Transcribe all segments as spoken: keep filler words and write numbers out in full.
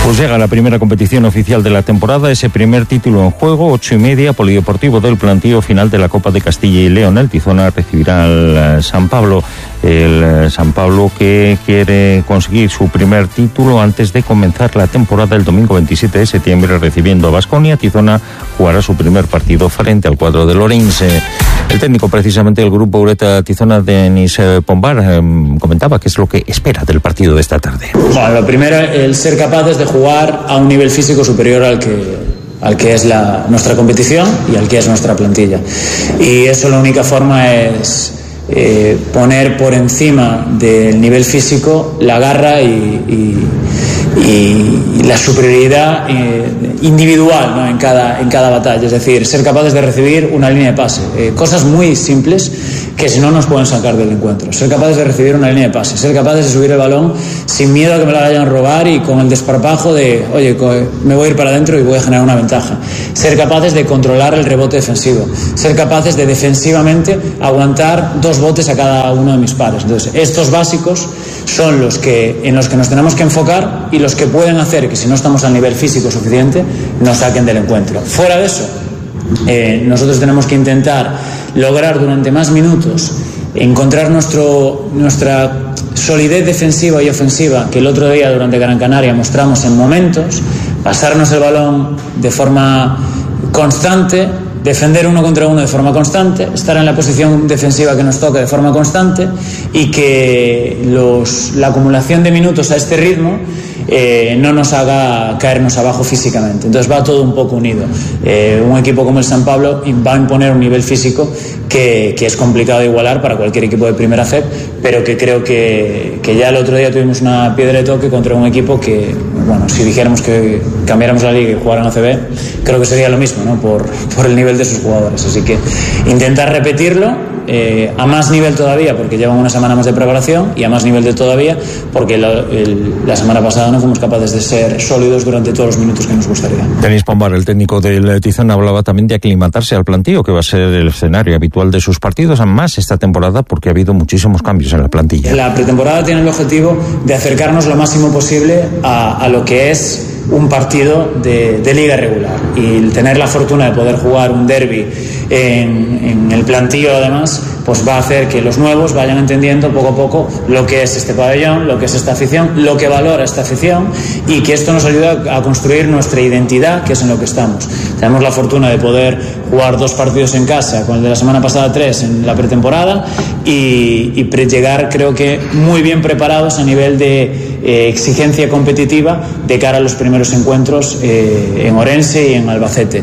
Pues llega la primera competición oficial de la temporada, ese primer título en juego, ocho y media, Polideportivo del Plantío, final de la Copa de Castilla y León. El Tizona recibirá al San Pablo, el San Pablo que quiere conseguir su primer título antes de comenzar la temporada el domingo veintisiete de septiembre, recibiendo a Baskonia. Tizona jugará su primer partido frente al cuadro de Lorense. El técnico precisamente del grupo Ureta Tizona, Denis Pombar, eh, comentaba qué es lo que espera del partido de esta tarde. Bueno, lo primero, el ser capaces de jugar a un nivel físico superior al que, al que es la, nuestra competición y al que es nuestra plantilla. Y eso la única forma es eh, poner por encima del nivel físico la garra y, y, y, y la superioridad eh, individual, ¿no? en, cada, en cada batalla. Es decir, ser capaces de recibir una línea de pase. Eh, cosas muy simples que si no nos pueden sacar del encuentro. Ser capaces de recibir una línea de pase, ser capaces de subir el balón sin miedo a que me la vayan a robar y con el desparpajo de, oye, me voy a ir para adentro y voy a generar una ventaja. Ser capaces de controlar el rebote defensivo, ser capaces de defensivamente aguantar dos botes a cada uno de mis pares. Entonces, estos básicos son los que, en los que nos tenemos que enfocar y los que pueden hacer que, si no estamos al nivel físico suficiente, nos saquen del encuentro. Fuera de eso, eh, nosotros tenemos que intentar lograr durante más minutos encontrar nuestro, nuestra solidez defensiva y ofensiva que el otro día durante Gran Canaria mostramos en momentos, pasarnos el balón de forma constante, defender uno contra uno de forma constante, estar en la posición defensiva que nos toca de forma constante y que los, la acumulación de minutos a este ritmo eh, no nos haga caernos abajo físicamente. Entonces va todo un poco unido. Eh, un equipo como el San Pablo va a imponer un nivel físico que, que es complicado de igualar para cualquier equipo de primera F E P, pero que creo que, que ya el otro día tuvimos una piedra de toque contra un equipo que, bueno, si dijéramos que cambiáramos la liga y jugaran a C B, creo que sería lo mismo, ¿no? Por, por el nivel de sus jugadores. Así que intentar repetirlo eh, a más nivel todavía, porque llevan una semana más de preparación, y a más nivel de todavía porque la, el, la semana pasada no fuimos capaces de ser sólidos durante todos los minutos que nos gustaría. Denis Pombar, el técnico del Tizona, hablaba también de aclimatarse al plantío, que va a ser el escenario habitual de sus partidos, además esta temporada, porque ha habido muchísimos cambios en la plantilla. La pretemporada tiene el objetivo de acercarnos lo máximo posible a, a lo que es un partido de, de liga regular, y el tener la fortuna de poder jugar un derbi en, en el plantío, además, pues va a hacer que los nuevos vayan entendiendo poco a poco lo que es este pabellón, lo que es esta afición, lo que valora esta afición, y que esto nos ayuda a construir nuestra identidad, que es en lo que estamos. Tenemos la fortuna de poder jugar dos partidos en casa, con el de la semana pasada tres en la pretemporada, y, y pre llegar, creo que muy bien preparados a nivel de eh, exigencia competitiva de cara a los primeros encuentros eh, en Orense y en Albacete.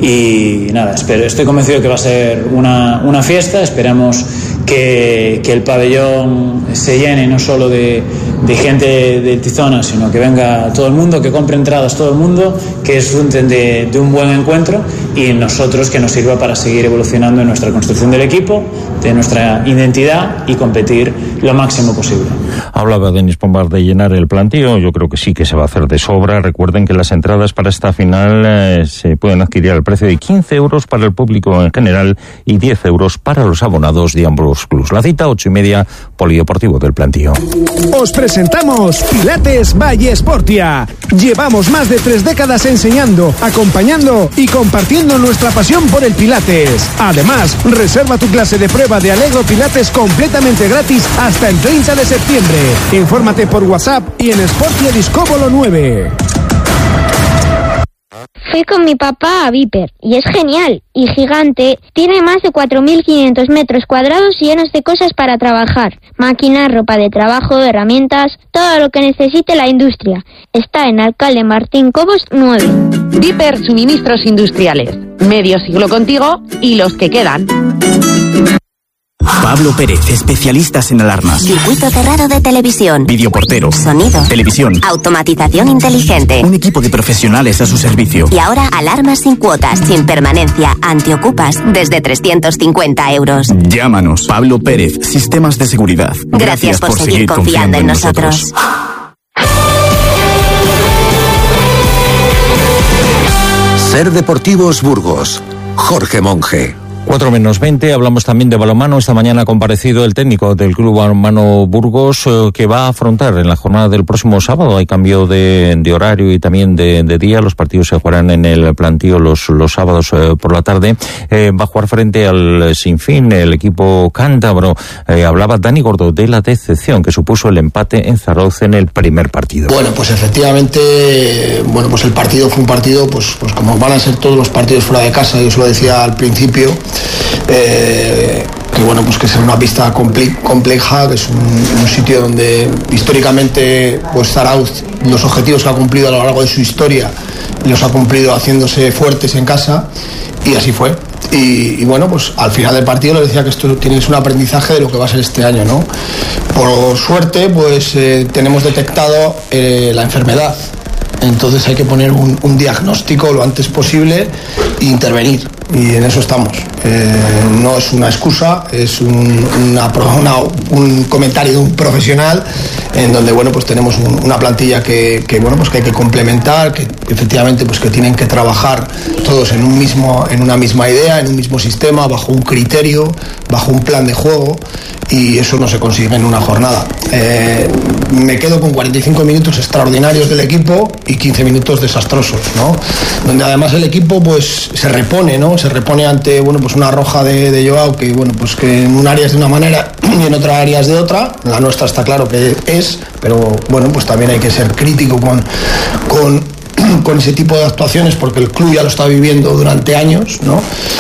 Y nada, espero, estoy convencido de que va a ser una, una fiesta. Esperamos que, que el pabellón se llene no solo de, de gente del Tizona, sino que venga todo el mundo, que compre entradas todo el mundo, que disfruten de, de un buen encuentro, y nosotros que nos sirva para seguir evolucionando en nuestra construcción del equipo, de nuestra identidad, y competir lo máximo posible. Hablaba Denis Pombar de llenar el plantío. Yo creo que sí que se va a hacer de sobra. Recuerden que las entradas para esta final eh, se pueden adquirir al precio de quince euros para el público en general y diez euros para los abonados de ambos clubs. La cita, ocho y media, Polideportivo del Plantío. Os presentamos Pilates by Sportia. Llevamos más de tres décadas enseñando, acompañando y compartiendo nuestra pasión por el Pilates. Además, reserva tu clase de prueba de Allegro Pilates completamente gratis hasta el treinta de septiembre. Infórmate por WhatsApp y en Sportia Discóbolo nueve. Fui con mi papá a Viper y es genial y gigante. Tiene más de cuatro mil quinientos metros cuadrados llenos de cosas para trabajar. Máquinas, ropa de trabajo, herramientas, todo lo que necesite la industria. Está en Alcalde Martín Cobos nueve. Viper Suministros Industriales. Medio siglo contigo y los que quedan. Pablo Pérez, especialistas en alarmas. Circuito cerrado de televisión. Videoportero. Sonido. Televisión. Automatización inteligente. Un equipo de profesionales a su servicio. Y ahora alarmas sin cuotas, sin permanencia, antiocupas, desde trescientos cincuenta euros. Llámanos. Pablo Pérez, Sistemas de Seguridad. Gracias, Gracias por, por seguir, seguir confiando, confiando en nosotros. nosotros. Ser Deportivos Burgos. Jorge Monge. cuatro menos veinte, hablamos también de balonmano. Esta mañana ha comparecido el técnico del Club Balonmano Burgos, eh, que va a afrontar en la jornada del próximo sábado. Hay cambio de, de horario y también de, de día. Los partidos se jugarán en el plantío los, los sábados eh, por la tarde. Eh, va a jugar frente al Sinfín, el equipo cántabro. Eh, hablaba Dani Gordo de la decepción que supuso el empate en Zarauz en el primer partido. Bueno, pues efectivamente, bueno, pues el partido fue un partido, pues, pues como van a ser todos los partidos fuera de casa, yo os lo decía al principio. Eh, que bueno, pues que es una pista comple- compleja, que es un, un sitio donde históricamente pues Zarauz, los objetivos que ha cumplido a lo largo de su historia, los ha cumplido haciéndose fuertes en casa, y así fue. Y, y bueno, pues al final del partido les decía que esto tienes un aprendizaje de lo que va a ser este año, ¿no? Por suerte, pues eh, tenemos detectado eh, la enfermedad. Entonces hay que poner un, un diagnóstico lo antes posible e intervenir, y en eso estamos. Eh, no es una excusa, es un, una, una, un comentario de un profesional en donde bueno, pues tenemos un, una plantilla que, que bueno, pues que hay que complementar, que efectivamente pues que tienen que trabajar todos en un mismo, en una misma idea, en un mismo sistema, bajo un criterio, bajo un plan de juego, y eso no se consigue en una jornada. Eh, me quedo con cuarenta y cinco minutos extraordinarios del equipo y quince minutos desastrosos, ¿no? Donde además el equipo pues se repone, ¿no? Se repone ante bueno, pues una roja de, de Joao que bueno, pues que en un área es de una manera y en otra área es de otra. La nuestra está claro que es, pero bueno, pues también hay que ser crítico con con con ese tipo de actuaciones, porque el club ya lo está viviendo durante años, ¿no?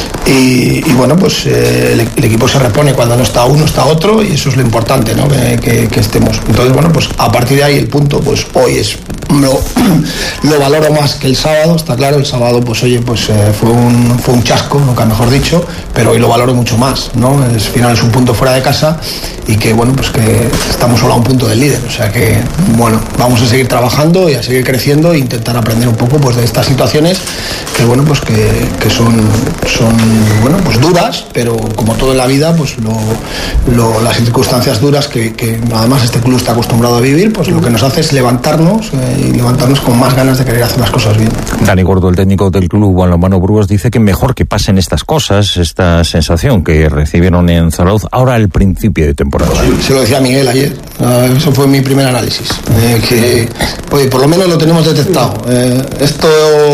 Y, y bueno, pues eh, el, el equipo se repone cuando no está uno, está otro, y eso es lo importante, ¿no? Que, que, que estemos. Entonces, bueno, pues a partir de ahí el punto, pues hoy es lo, lo valoro más que el sábado, está claro. El sábado, pues oye, pues eh, fue un fue un chasco, nunca mejor dicho, pero hoy lo valoro mucho más, ¿no? Al final es un punto fuera de casa y que bueno, pues que estamos solo a un punto del líder, o sea que bueno, vamos a seguir trabajando y a seguir creciendo e intentar aprender un poco pues de estas situaciones que bueno, pues que, que son son bueno, pues duras, pero como todo en la vida, pues lo, lo, las circunstancias duras que, que además este club está acostumbrado a vivir, pues lo que nos hace es levantarnos eh, y levantarnos con más ganas de querer hacer las cosas bien. Dani Gordo, el técnico del Club Balonmano Burgos, dice que mejor que pasen estas cosas, esta sensación que recibieron en Zarauz ahora al principio de temporada. Se lo decía Miguel ayer, uh, eso fue mi primer análisis, eh, que oye, por lo menos lo tenemos detectado. Eh, esto,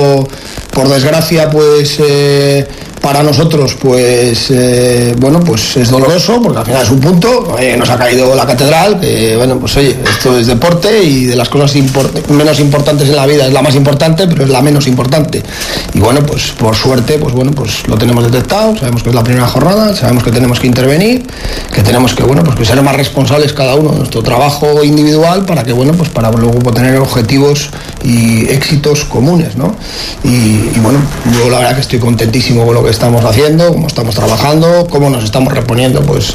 por desgracia, pues eh, para nosotros, pues eh, bueno, pues es doloroso, porque al final es un punto, eh, nos ha caído la catedral, que bueno, pues oye, esto es deporte y de las cosas import- menos importantes en la vida es la más importante, pero es la menos importante. Y bueno, pues por suerte, pues bueno, pues lo tenemos detectado, sabemos que es la primera jornada, sabemos que tenemos que intervenir, que tenemos que bueno, pues que ser más responsables cada uno de nuestro trabajo individual para que bueno, pues para luego tener objetivos y éxitos comunes, ¿no? Y, y bueno, yo la verdad que estoy contentísimo con lo que estamos haciendo, cómo estamos trabajando, cómo nos estamos reponiendo pues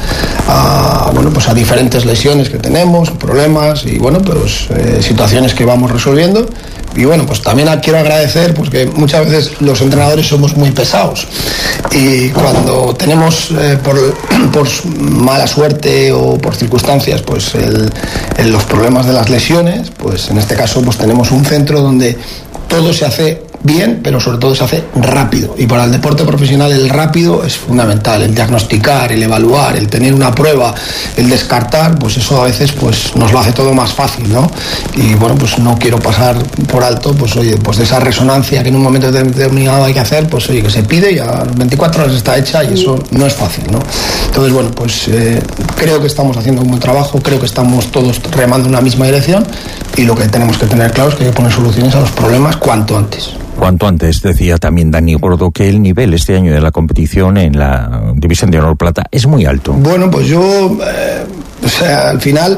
a, a bueno, pues a diferentes lesiones que tenemos, problemas y bueno, pues eh, situaciones que vamos resolviendo. Y bueno, pues también quiero agradecer, porque muchas veces los entrenadores somos muy pesados y cuando tenemos eh, por, por mala suerte o por circunstancias pues el, el, los problemas de las lesiones, pues en este caso pues tenemos un centro donde todo se hace bien, pero sobre todo se hace rápido, y para el deporte profesional el rápido es fundamental, el diagnosticar, el evaluar, el tener una prueba, el descartar, pues eso a veces pues nos lo hace todo más fácil, ¿no? Y bueno, pues no quiero pasar por alto, pues oye, pues de esa resonancia que en un momento determinado hay que hacer, pues oye, que se pide y a las veinticuatro horas está hecha, y eso no es fácil, ¿no? Entonces bueno, pues eh, creo que estamos haciendo un buen trabajo, creo que estamos todos remando en una misma dirección, y lo que tenemos que tener claro es que hay que poner soluciones a los problemas cuanto antes. Cuanto antes. Decía también Dani Gordo que el nivel este año de la competición en la División de Honor Plata es muy alto. Bueno, pues yo, eh, o sea, al final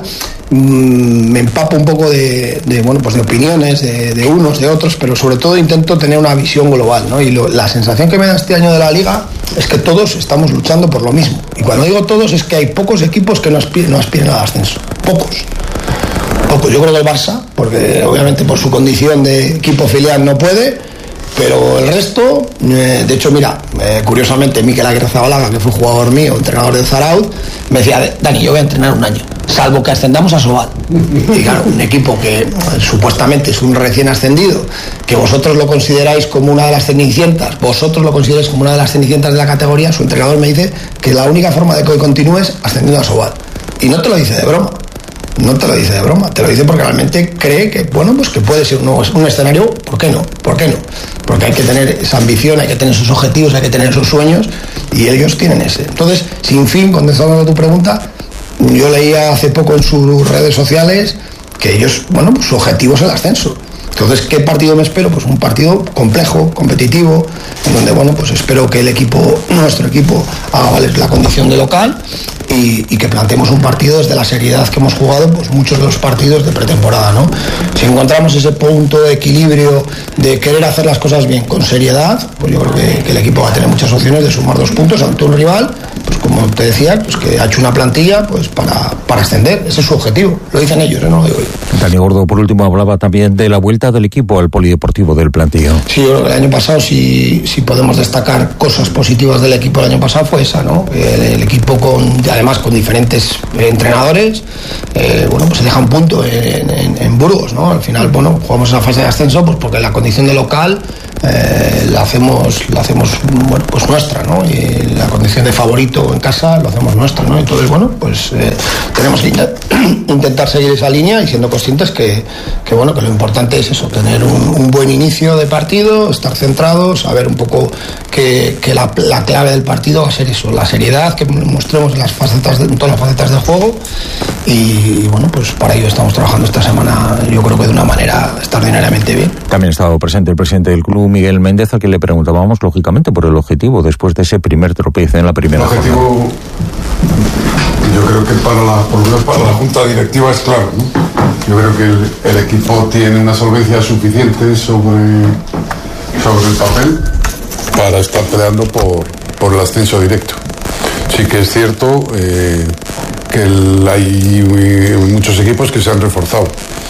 mmm, me empapo un poco de, de, bueno, pues de opiniones, de, de unos, de otros, pero sobre todo intento tener una visión global, ¿no? Y lo, la sensación que me da este año de la Liga es que todos estamos luchando por lo mismo. Y cuando digo todos es que hay pocos equipos que no aspiren, no aspiren al ascenso. Pocos. Pocos. Yo creo que el Barça, porque obviamente por su condición de equipo filial no puede, Pero el resto, eh, de hecho, mira, eh, curiosamente, Mikel Agirrezabalaga, que fue jugador mío, entrenador de Zarauz, me decía, Dani, yo voy a entrenar un año, salvo que ascendamos a Sobal. Y claro, un equipo que eh, supuestamente es un recién ascendido, que vosotros lo consideráis como una de las cenicientas, vosotros lo consideráis como una de las cenicientas de la categoría, su entrenador me dice que la única forma de que hoy continúes ascendiendo a Sobal. Y no te lo dice de broma. No te lo dice de broma, te lo dice porque realmente cree que, bueno, pues que puede ser un, un escenario, ¿por qué no? ¿Por qué no? Porque hay que tener esa ambición, hay que tener sus objetivos, hay que tener esos sueños, y ellos tienen ese. Entonces, sin fin, contestando a tu pregunta, yo leía hace poco en sus redes sociales que ellos, bueno, pues su objetivo es el ascenso. Entonces, ¿qué partido me espero? Pues un partido complejo, competitivo, en donde, bueno, pues espero que el equipo, nuestro equipo, haga valer la condición de local y, y que planteemos un partido desde la seriedad que hemos jugado, pues muchos de los partidos de pretemporada, ¿no? Si encontramos ese punto de equilibrio de querer hacer las cosas bien con seriedad, pues yo creo que, que el equipo va a tener muchas opciones de sumar dos puntos ante un rival, pues como te decía, pues que ha hecho una plantilla pues para, para ascender, ese es su objetivo, lo dicen ellos, ¿eh? No lo digo yo. Dani Gordo, por último, hablaba también de la vuelta del equipo al polideportivo del Plantío. Sí, yo creo que el año pasado, si, si podemos destacar cosas positivas del equipo el año pasado, fue esa, ¿no? El, el equipo con, además con diferentes eh, entrenadores, eh, bueno, pues se deja un punto en, en, en Burgos, ¿no? Al final, bueno, jugamos esa fase de ascenso, pues porque la condición de local eh, la hacemos, la hacemos, bueno, pues nuestra, ¿no? Y la condición de favorito en casa lo hacemos nuestra, ¿no? Entonces, bueno, pues eh, tenemos que intentar seguir esa línea y siendo conscientes que, que bueno, que lo importante es eso, tener un, un buen inicio de partido, estar centrados, saber un poco que, que la, la clave del partido va a ser eso, la seriedad, que mostremos en las facetas de, en todas las facetas del juego y, y bueno, pues para ello estamos trabajando esta semana, yo creo que de una manera extraordinariamente bien. También ha estado presente el presidente del club, Miguel Méndez, a quien le preguntábamos lógicamente por el objetivo después de ese primer tropiezo en la primera el objetivo, jornada. Yo creo que para la, por lo menos para la junta directiva es claro, ¿no? Yo creo que el, el equipo tiene una solvencia suficiente sobre, sobre el papel para estar peleando por, por el ascenso directo. Sí que es cierto eh, que el, hay muchos equipos que se han reforzado.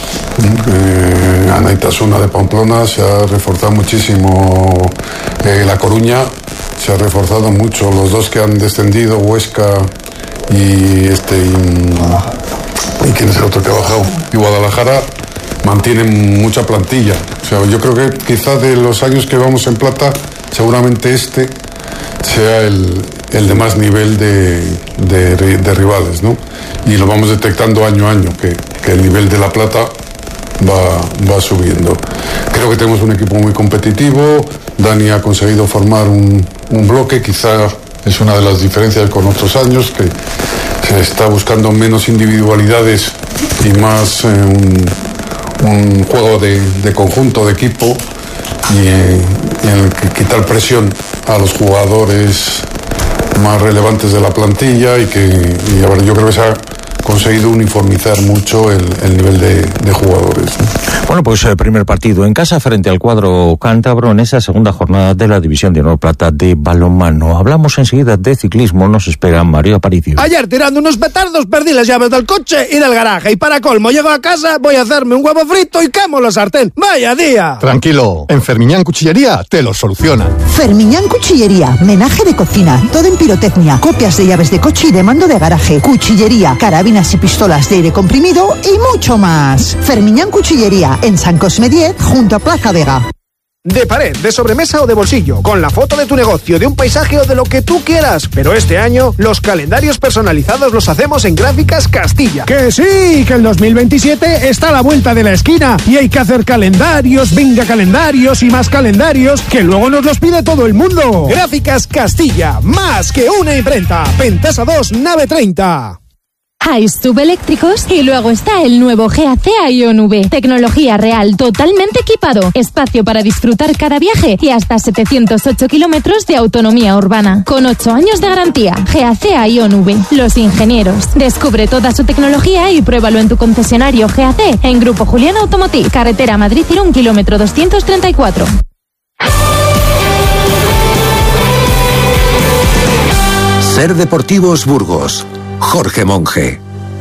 Eh, Anaitasuna de Pamplona se ha reforzado muchísimo, eh, La Coruña se ha reforzado mucho, los dos que han descendido, Huesca y este y, y quién es el otro que ha bajado, y Guadalajara, mantienen mucha plantilla. O sea, yo creo que quizás de los años que vamos en plata, seguramente este sea el, el de más nivel de, de, de rivales, ¿no? Y lo vamos detectando año a año, que, que el nivel de la plata va, va subiendo. Creo que tenemos un equipo muy competitivo. Dani ha conseguido formar un, un bloque, quizá es una de las diferencias con otros años, que se está buscando menos individualidades y más eh, un, un juego de, de conjunto, de equipo, y, eh, y en el que quitar presión a los jugadores más relevantes de la plantilla y que y, a ver, yo creo que se ha conseguido uniformizar mucho el, el nivel de, de jugadores, ¿no? Bueno, pues el primer partido en casa frente al cuadro cántabro en esa segunda jornada de la División de Honor Plata de balonmano. Hablamos enseguida de ciclismo, nos espera Mario Aparicio. Ayer tirando unos petardos perdí las llaves del coche y del garaje y para colmo llego a casa, voy a hacerme un huevo frito y quemo la sartén. ¡Vaya día! Tranquilo, en Fermiñán Cuchillería te lo soluciona. Fermiñán Cuchillería, menaje de cocina, todo en pirotecnia, copias de llaves de coche y de mando de garaje, cuchillería, carabinas y pistolas de aire comprimido y mucho más. Fermiñán Cuchillería, en San Cosme diez, junto a Plaza Vega. De pared, de sobremesa o de bolsillo, con la foto de tu negocio, de un paisaje o de lo que tú quieras. Pero este año, los calendarios personalizados los hacemos en Gráficas Castilla. ¡Que sí! Que el dos mil veintisiete está a la vuelta de la esquina y hay que hacer calendarios, venga calendarios y más calendarios, que luego nos los pide todo el mundo. Gráficas Castilla, más que una imprenta. Pentasa dos, nave treinta. Hay subeléctricos y luego está el nuevo G A C Ion V. Tecnología real, totalmente equipado. Espacio para disfrutar cada viaje y hasta setecientos ocho kilómetros de autonomía urbana. Con ocho años de garantía. G A C Ion V. Los ingenieros. Descubre toda su tecnología y pruébalo en tu concesionario G A C en Grupo Julián Automotive. Carretera Madrid-Irún, kilómetro doscientos treinta y cuatro. Ser Deportivos Burgos. Jorge Monge.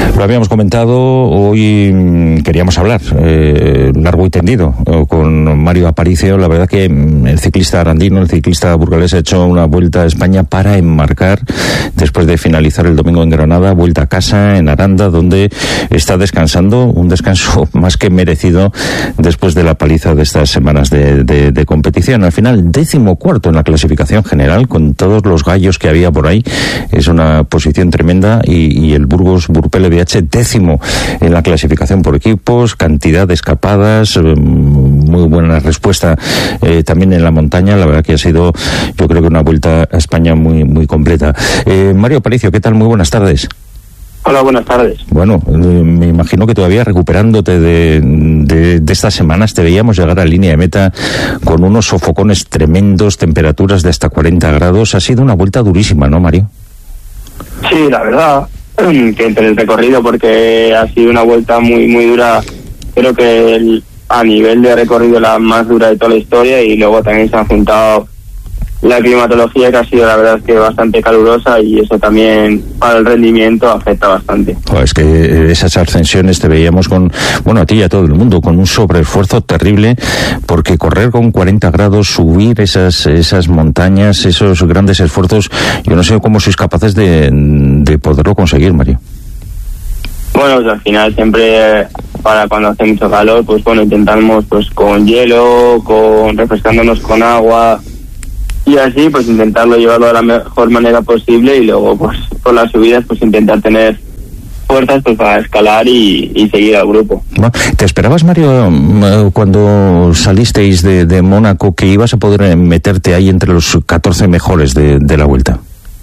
Lo habíamos comentado, hoy queríamos hablar eh, largo y tendido eh, con Mario Aparicio. La verdad que el ciclista arandino, el ciclista burgalés ha hecho una vuelta a España para enmarcar, después de finalizar el domingo en Granada, vuelta a casa en Aranda, donde está descansando, un descanso más que merecido después de la paliza de estas semanas de, de, de competición. Al final, décimo cuarto en la clasificación general, con todos los gallos que había por ahí. Es una posición tremenda, y, y el Burgos Burpel B H décimo en la clasificación por equipos, cantidad de escapadas, muy buena respuesta eh, también en la montaña. La verdad que ha sido, yo creo que una vuelta a España muy muy completa. Eh, Mario Aparicio, ¿qué tal? Muy buenas tardes. Hola, buenas tardes. Bueno, eh, me imagino que todavía recuperándote de, de, de estas semanas, te veíamos llegar a línea de meta con unos sofocones tremendos, temperaturas de hasta cuarenta grados. Ha sido una vuelta durísima, ¿no, Mario? Sí, la verdad, que entre el recorrido, porque ha sido una vuelta muy muy dura, creo que el, a nivel de recorrido la más dura de toda la historia, y luego también se ha juntado la climatología, que ha sido la verdad que bastante calurosa, y eso también para el rendimiento afecta bastante. Joder, es que esas ascensiones te veíamos con, bueno, a ti y a todo el mundo, con un sobreesfuerzo terrible, porque correr con cuarenta grados, subir esas esas montañas, esos grandes esfuerzos, yo no sé cómo sois capaces de, de poderlo conseguir, Mario. Bueno, pues al final siempre, para cuando hace mucho calor, pues bueno, intentamos pues con hielo, con refrescándonos con agua, y así pues intentarlo llevarlo de la mejor manera posible, y luego pues por las subidas pues intentar tener fuerzas pues para escalar y, y seguir al grupo. ¿Te esperabas, Mario, cuando salisteis de, de Mónaco, que ibas a poder meterte ahí entre los catorce mejores de, de la vuelta?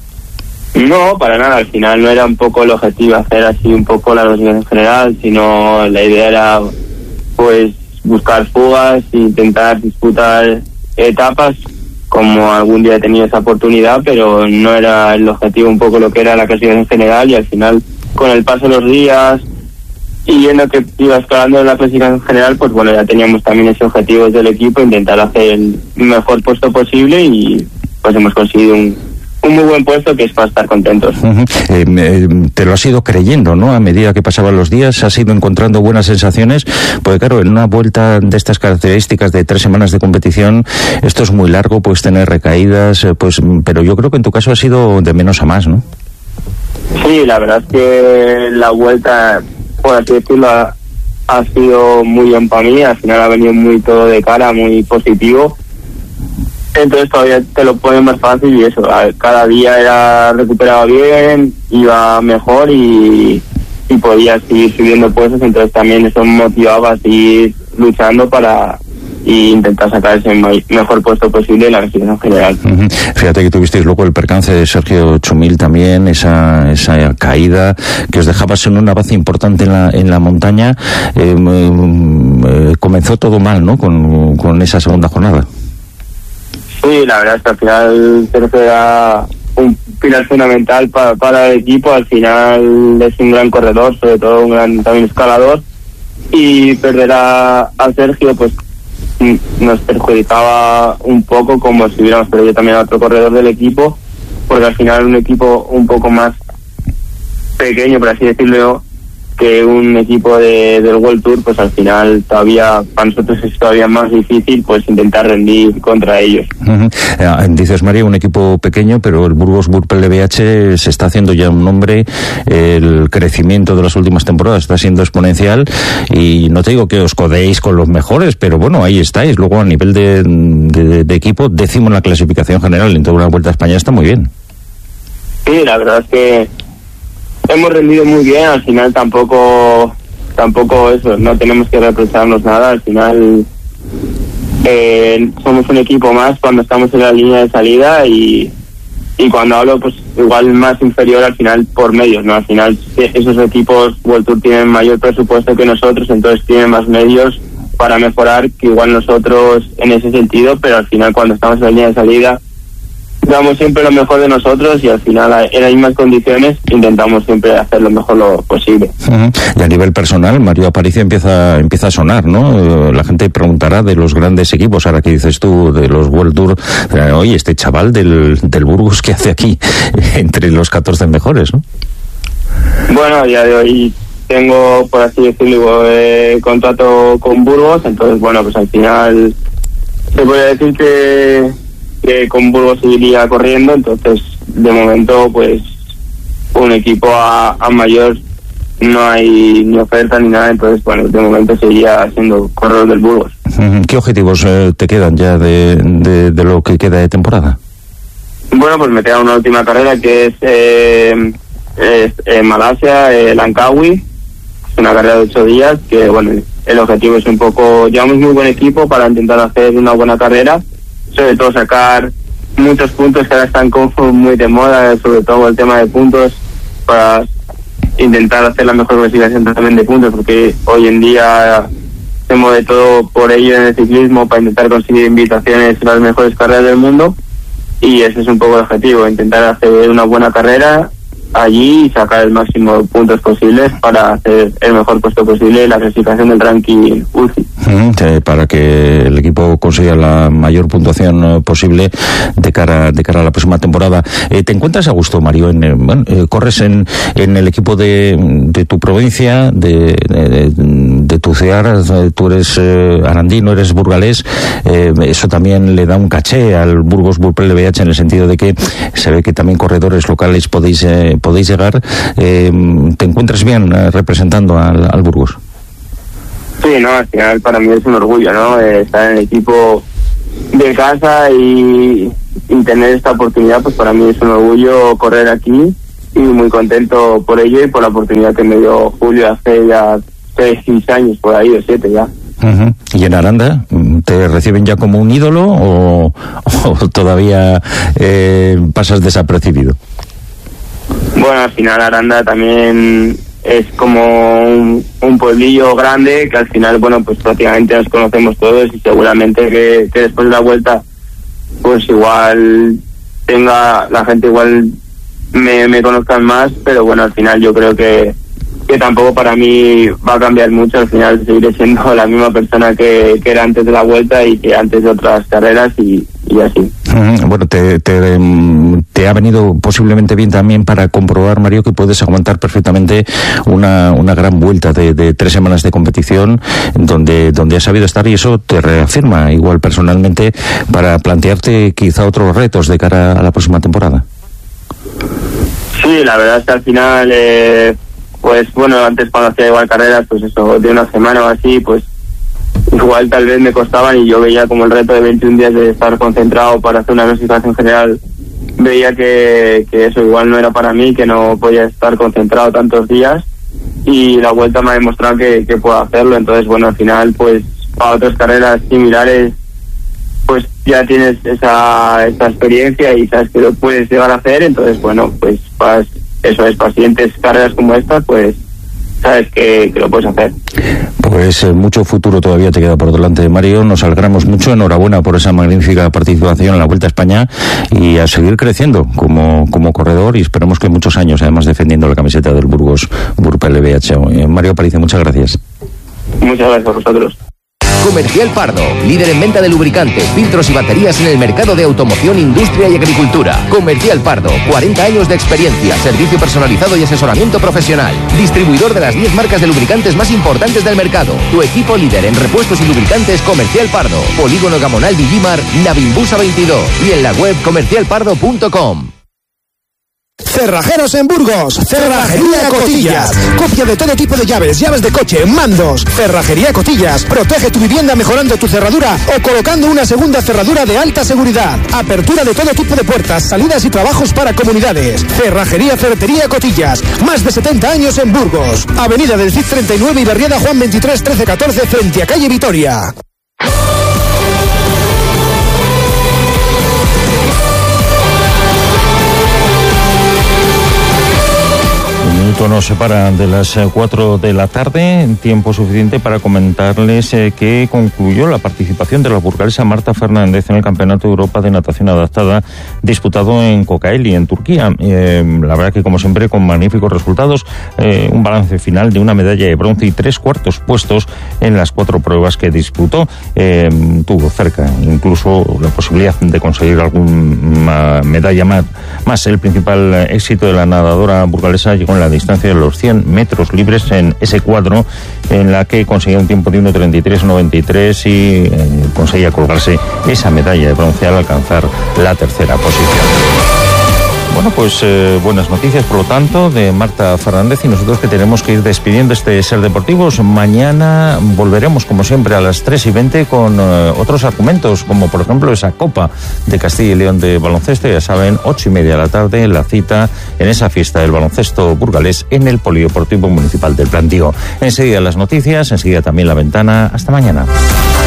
No, para nada. Al final no era un poco el objetivo hacer así un poco la clasificación general, sino la idea era pues buscar fugas e intentar disputar etapas, como algún día he tenido esa oportunidad, pero no era el objetivo un poco lo que era la clasificación general. Y al final, con el paso de los días y viendo que iba escalando en la clasificación general, pues bueno, ya teníamos también ese objetivo del equipo, intentar hacer el mejor puesto posible, y pues hemos conseguido un un muy buen puesto, que es para estar contentos. Uh-huh. eh, eh, te lo has ido creyendo, ¿no? A medida que pasaban los días, has ido encontrando buenas sensaciones, porque claro, en una vuelta de estas características de tres semanas de competición, esto es muy largo, puedes tener recaídas, eh, pues, pero yo creo que en tu caso ha sido de menos a más, ¿no? Sí, la verdad es que la vuelta, por así decirlo, ha, ha sido muy bien para mí. Al final ha venido muy todo de cara, muy positivo. Entonces todavía te lo ponen más fácil, y eso, cada día era recuperado bien, iba mejor, y, y podía seguir subiendo puestos. Entonces también eso me motivaba a seguir luchando para y intentar sacar ese mejor puesto posible en la clasificación general. Uh-huh. Fíjate que tuvisteis luego el percance de Sergio Chumil también, esa esa caída que os dejaba en una base importante en la en la montaña. Eh, eh, comenzó todo mal, ¿no? Con, con esa segunda jornada. Sí, la verdad es que al final Sergio era un pilar fundamental para, para el equipo. Al final es un gran corredor, sobre todo un gran también escalador, y perder a, a Sergio pues nos perjudicaba un poco, como si hubiéramos perdido también a otro corredor del equipo, porque al final un equipo un poco más pequeño, por así decirlo, que un equipo de, del World Tour, pues al final todavía para nosotros es todavía más difícil pues intentar rendir contra ellos. Uh-huh. Eh, dices, María, un equipo pequeño, pero el Burgos Burpel B H se está haciendo ya un nombre. El crecimiento de las últimas temporadas está siendo exponencial, y no te digo que os codéis con los mejores, pero bueno, ahí estáis. Luego a nivel de, de, de equipo, décimo en la clasificación general en toda una Vuelta a España, está muy bien. Sí, la verdad es que hemos rendido muy bien. Al final tampoco tampoco eso, no tenemos que reprocharnos nada. Al final eh, somos un equipo más cuando estamos en la línea de salida, y y cuando hablo pues igual más inferior al final por medios, ¿no? Al final esos equipos World Tour tienen mayor presupuesto que nosotros, entonces tienen más medios para mejorar que igual nosotros en ese sentido, pero al final cuando estamos en la línea de salida damos siempre lo mejor de nosotros, y al final en las mismas condiciones intentamos siempre hacer lo mejor lo posible. Uh-huh. Y a nivel personal, Mario Aparicio empieza empieza a sonar, ¿no? La gente preguntará de los grandes equipos, ahora que dices tú, de los World Tour, oye, este chaval del, del Burgos, ¿qué hace aquí entre los catorce mejores, no? Bueno, a día de hoy tengo, por así decirlo, eh, contrato con Burgos, entonces bueno, pues al final se puede decir que, que con Burgos seguiría corriendo, entonces de momento pues un equipo a, a mayor no hay ni oferta ni nada, entonces bueno, de momento seguiría siendo corredor del Burgos. ¿Qué objetivos eh, te quedan ya de, de, de lo que queda de temporada? Bueno, pues me queda una última carrera que es, eh, es en Malasia, eh, Langkawi. Es una carrera de ocho días que, bueno, el objetivo es un poco, llevamos muy buen equipo para intentar hacer una buena carrera, sobre todo sacar muchos puntos que ahora están como muy de moda, sobre todo el tema de puntos, para intentar hacer la mejor clasificación también de puntos, porque hoy en día se mueve todo por ello en el ciclismo para intentar conseguir invitaciones a las mejores carreras del mundo, y ese es un poco el objetivo, intentar hacer una buena carrera allí y sacar el máximo de puntos posibles para hacer el mejor puesto posible en la clasificación del ranking U C I. Mm, eh, para que el equipo consiga la mayor puntuación eh, posible de cara de cara a la próxima temporada. Eh, ¿Te encuentras a gusto, Mario? En, eh, bueno, eh, corres en, en el equipo de, de tu provincia, de, de, de tu ciudad, tú eres eh, arandino, eres burgalés, eh, eso también le da un caché al Burgos Burpel B H en el sentido de que se ve que también corredores locales podéis eh, podéis llegar. Eh, ¿Te encuentras bien eh, representando al, al Burgos? Sí, no, al final para mí es un orgullo, ¿no? Eh, estar en el equipo de casa y, y tener esta oportunidad, pues para mí es un orgullo correr aquí y muy contento por ello y por la oportunidad que me dio Julio hace ya seis años, por ahí, o siete ya. Uh-huh. ¿Y en Aranda te reciben ya como un ídolo o, o todavía eh, pasas desapercibido? Bueno, al final Aranda también es como un, un pueblillo grande que al final, bueno, pues prácticamente nos conocemos todos y seguramente que, que después de la vuelta pues igual tenga la gente igual me, me conozcan más, pero bueno, al final yo creo que que tampoco para mí va a cambiar mucho, al final seguiré siendo la misma persona que, que era antes de la vuelta y que antes de otras carreras y, y así. Bueno, te, te, te ha venido posiblemente bien también para comprobar, Mario, que puedes aguantar perfectamente una, una gran vuelta de, de tres semanas de competición donde, donde has sabido estar, y eso te reafirma igual personalmente para plantearte quizá otros retos de cara a la próxima temporada. Sí, la verdad es que al final eh, pues bueno, antes cuando hacía igual carreras, pues eso, de una semana o así, pues igual tal vez me costaban y yo veía como el reto de veintiún días de estar concentrado para hacer una clasificación general, veía que, que eso igual no era para mí, que no podía estar concentrado tantos días, y la vuelta me ha demostrado que, que puedo hacerlo. Entonces bueno, al final pues para otras carreras similares pues ya tienes esa, esa experiencia y sabes que lo puedes llegar a hacer, entonces bueno, pues para eso es, para siguientes carreras como esta, pues sabes que, que lo puedes hacer. Pues eh, mucho futuro todavía te queda por delante, Mario. Nos alegramos mucho, enhorabuena por esa magnífica participación en la Vuelta a España y a seguir creciendo como, como corredor, y esperemos que muchos años además defendiendo la camiseta del Burgos Burpel B H. Eh, Mario Aparicio, muchas gracias. Muchas gracias a vosotros. Comercial Pardo, líder en venta de lubricantes, filtros y baterías en el mercado de automoción, industria y agricultura. Comercial Pardo, cuarenta años de experiencia, servicio personalizado y asesoramiento profesional. Distribuidor de las diez marcas de lubricantes más importantes del mercado. Tu equipo líder en repuestos y lubricantes, Comercial Pardo. Polígono Gamonal Villimar, Navimbusa veintidós y en la web comercial pardo punto com. Cerrajeros en Burgos, Cerrajería Cotillas. Copia de todo tipo de llaves, llaves de coche, mandos. Cerrajería Cotillas. Protege tu vivienda mejorando tu cerradura o colocando una segunda cerradura de alta seguridad. Apertura de todo tipo de puertas, salidas y trabajos para comunidades. Cerrajería Ferretería Cotillas. Más de setenta años en Burgos. Avenida del Cid treinta y nueve y Barriada Juan veintitrés trece catorce frente a calle Vitoria. Nos separa de las cuatro de la tarde, tiempo suficiente para comentarles eh, que concluyó la participación de la burgalesa Marta Fernández en el Campeonato de Europa de Natación Adaptada disputado en Kocaeli, en Turquía. Eh, la verdad que, como siempre, con magníficos resultados, eh, un balance final de una medalla de bronce y tres cuartos puestos en las cuatro pruebas que disputó. Eh, tuvo cerca incluso la posibilidad de conseguir alguna medalla más. Más el principal éxito de la nadadora burgalesa llegó en la distancia distancia de los cien metros libres en ese cuadro, en la que conseguía un tiempo de uno treinta y tres noventa y tres y eh, conseguía colgarse esa medalla de bronce al alcanzar la tercera posición. Bueno, pues eh, buenas noticias, por lo tanto, de Marta Fernández, y nosotros que tenemos que ir despidiendo este Ser Deportivos. Mañana volveremos, como siempre, a las tres y veinte con eh, otros argumentos, como por ejemplo esa Copa de Castilla y León de baloncesto. Ya saben, ocho y media de la tarde, la cita en esa fiesta del baloncesto burgalés en el Polideportivo Municipal del Plantío. Enseguida las noticias, enseguida también la ventana. Hasta mañana.